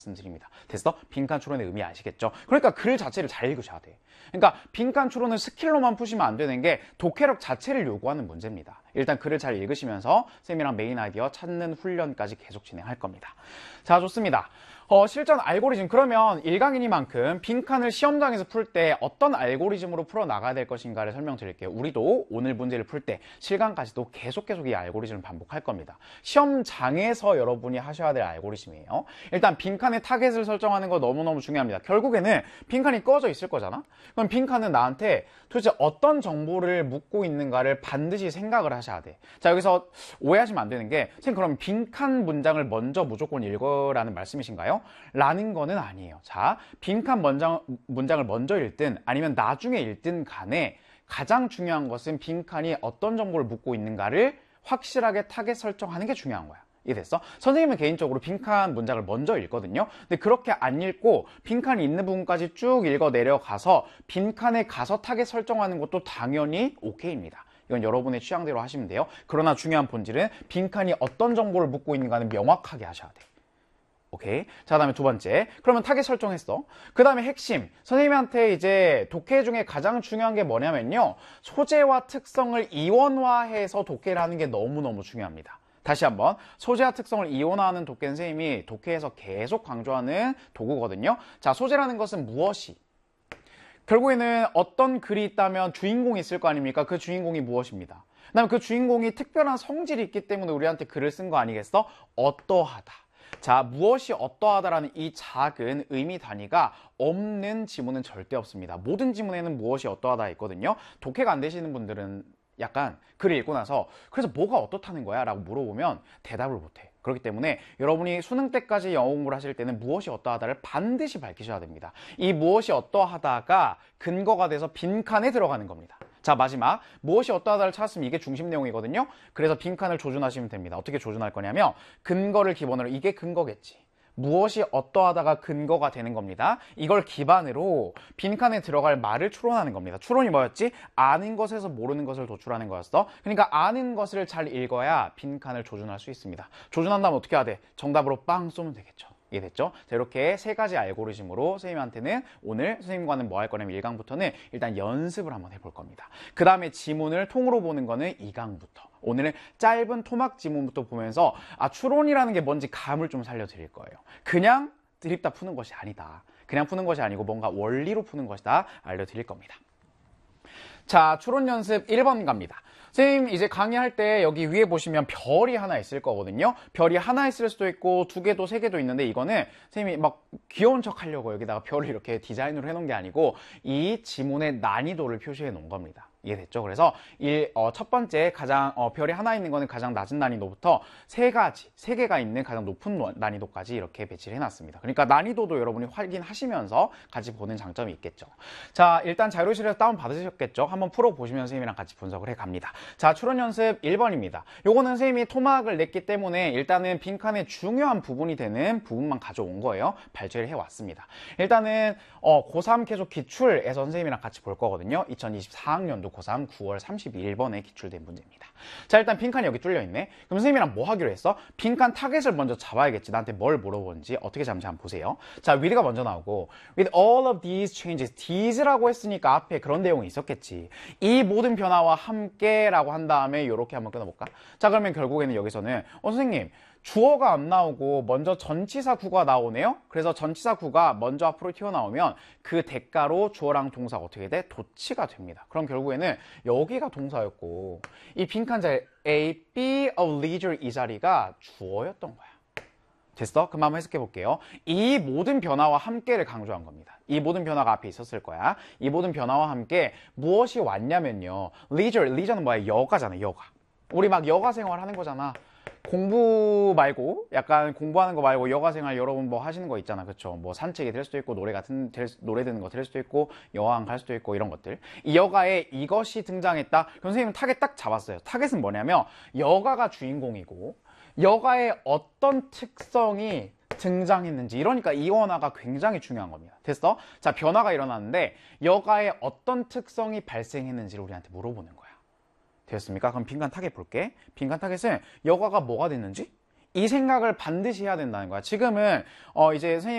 말씀드립니다. 됐어? 빈칸 추론의 의미 아시겠죠? 그러니까 글 자체를 잘 읽으셔야 돼. 그러니까 빈칸 추론은 스킬로만 푸시면 안 되는 게 독해력 자체를 요구하는 문제입니다. 일단 글을 잘 읽으시면서 쌤이랑 메인 아이디어 찾는 훈련까지 계속 진행할 겁니다. 자, 좋습니다. 실전 알고리즘, 그러면 1강이니만큼 빈칸을 시험장에서 풀 때 어떤 알고리즘으로 풀어나가야 될 것인가를 설명드릴게요. 우리도 오늘 문제를 풀 때 실강까지도 계속 이 알고리즘을 반복할 겁니다. 시험장에서 여러분이 하셔야 될 알고리즘이에요. 일단 빈칸의 타겟을 설정하는 거 너무너무 중요합니다. 결국에는 빈칸이 꺼져 있을 거잖아? 그럼 빈칸은 나한테 도대체 어떤 정보를 묻고 있는가를 반드시 생각을 하셔야 돼. 자, 여기서 오해하시면 안 되는 게, 선생님 그럼 빈칸 문장을 먼저 무조건 읽어라는 말씀이신가요? 라는 거는 아니에요. 자, 빈칸 문장을 먼저 읽든 아니면 나중에 읽든 간에 가장 중요한 것은 빈칸이 어떤 정보를 묻고 있는가를 확실하게 타겟 설정하는 게 중요한 거야. 이해됐어? 선생님은 개인적으로 빈칸 문장을 먼저 읽거든요. 근데 그렇게 안 읽고 빈칸이 있는 부분까지 쭉 읽어 내려가서 빈칸에 가서 타겟 설정하는 것도 당연히 오케이입니다. 이건 여러분의 취향대로 하시면 돼요. 그러나 중요한 본질은 빈칸이 어떤 정보를 묻고 있는가는 명확하게 하셔야 돼. 오케이. 자, 다음에 두 번째. 그러면 타겟 설정했어. 그 다음에 핵심. 선생님한테 이제 독해 중에 가장 중요한 게 뭐냐면요. 소재와 특성을 이원화해서 독해를 하는 게 너무너무 중요합니다. 다시 한번. 소재와 특성을 이원화하는 독해는 선생님이 독해에서 계속 강조하는 도구거든요. 자, 소재라는 것은 무엇이? 결국에는 어떤 글이 있다면 주인공이 있을 거 아닙니까? 그 주인공이 무엇입니다. 그 다음에 그 주인공이 특별한 성질이 있기 때문에 우리한테 글을 쓴 거 아니겠어? 어떠하다. 자, 무엇이 어떠하다라는 이 작은 의미 단위가 없는 지문은 절대 없습니다. 모든 지문에는 무엇이 어떠하다 있거든요. 독해가 안 되시는 분들은 약간 글을 읽고 나서 그래서 뭐가 어떻다는 거야? 라고 물어보면 대답을 못해. 그렇기 때문에 여러분이 수능 때까지 영어 공부를 하실 때는 무엇이 어떠하다를 반드시 밝히셔야 됩니다. 이 무엇이 어떠하다가 근거가 돼서 빈칸에 들어가는 겁니다. 자, 마지막. 무엇이 어떠하다를 찾았으면 이게 중심 내용이거든요. 그래서 빈칸을 조준하시면 됩니다. 어떻게 조준할 거냐면 근거를 기본으로, 이게 근거겠지. 무엇이 어떠하다가 근거가 되는 겁니다. 이걸 기반으로 빈칸에 들어갈 말을 추론하는 겁니다. 추론이 뭐였지? 아는 것에서 모르는 것을 도출하는 거였어. 그러니까 아는 것을 잘 읽어야 빈칸을 조준할 수 있습니다. 조준한다면 어떻게 해야 돼? 정답으로 빵 쏘면 되겠죠. 이해됐죠? 자, 이렇게 세 가지 알고리즘으로 선생님한테는 오늘 선생님과는 뭐 할 거냐면 1강부터는 일단 연습을 한번 해볼 겁니다. 그 다음에 지문을 통으로 보는 거는 2강부터. 오늘은 짧은 토막 지문부터 보면서 추론이라는 게 뭔지 감을 좀 살려드릴 거예요. 그냥 드립다 푸는 것이 아니다. 그냥 푸는 것이 아니고 뭔가 원리로 푸는 것이다 알려드릴 겁니다. 자, 추론 연습 1번 갑니다. 선생님 이제 강의할 때 여기 위에 보시면 별이 하나 있을 거거든요. 별이 하나 있을 수도 있고 2개도 3개도 있는데 이거는 선생님이 막 귀여운 척 하려고 여기다가 별을 이렇게 디자인으로 해놓은 게 아니고 이 지문의 난이도를 표시해 놓은 겁니다. 이해됐죠? 그래서 첫 번째 가장 별이 하나 있는 거는 가장 낮은 난이도부터 3개가 있는 가장 높은 난이도까지 이렇게 배치를 해놨습니다. 그러니까 난이도도 여러분이 확인하시면서 같이 보는 장점이 있겠죠. 자, 일단 자료실에서 다운 받으셨겠죠? 한번 풀어보시면 선생님이랑 같이 분석을 해갑니다. 자, 추론 연습 1번입니다. 요거는 선생님이 토막을 냈기 때문에 일단은 빈칸의 중요한 부분이 되는 부분만 가져온 거예요. 발췌를 해왔습니다. 일단은 고3 계속 기출에서 선생님이랑 같이 볼 거거든요. 2024학년도 고3 9월 31번에 기출된 문제입니다. 자, 일단 빈칸이 여기 뚫려있네. 그럼 선생님이랑 뭐 하기로 했어? 빈칸 타겟을 먼저 잡아야겠지. 나한테 뭘 물어보는지 어떻게 잡는지 한번 보세요. 자, with가 먼저 나오고 with all of these changes, these라고 했으니까 앞에 그런 내용이 있었겠지. 이 모든 변화와 함께 라고 한 다음에 이렇게 한번 끊어볼까? 자, 그러면 결국에는 여기서는 선생님 주어가 안 나오고 먼저 전치사 구가 나오네요. 그래서 전치사 구가 먼저 앞으로 튀어나오면 그 대가로 주어랑 동사가 어떻게 돼? 도치가 됩니다. 그럼 결국에는 여기가 동사였고 이 빈칸 자리 A, B of leisure 이 자리가 주어였던 거야. 됐어? 그럼 한번 해석해 볼게요. 이 모든 변화와 함께를 강조한 겁니다. 이 모든 변화가 앞에 있었을 거야. 이 모든 변화와 함께 무엇이 왔냐면요. leisure는 뭐야? 여가잖아, 여가. 우리 막 여가 생활 하는 거잖아. 공부 말고 약간 공부하는 거 말고 여가생활 여러분 뭐 하시는 거 있잖아. 그쵸? 뭐 산책이 될 수도 있고 노래 듣는 거 될 수도 있고 여행 갈 수도 있고 이런 것들. 이 여가에 이것이 등장했다. 그럼 선생님은 타겟 딱 잡았어요. 타겟은 뭐냐면 여가가 주인공이고 여가의 어떤 특성이 등장했는지, 이러니까 이원화가 굉장히 중요한 겁니다. 됐어? 자, 변화가 일어났는데 여가의 어떤 특성이 발생했는지를 우리한테 물어보는 거야. 되었습니까? 그럼 빈칸 타겟 볼게. 빈칸 타겟은 여가가 뭐가 됐는지 이 생각을 반드시 해야 된다는 거야. 지금은 이제 선생님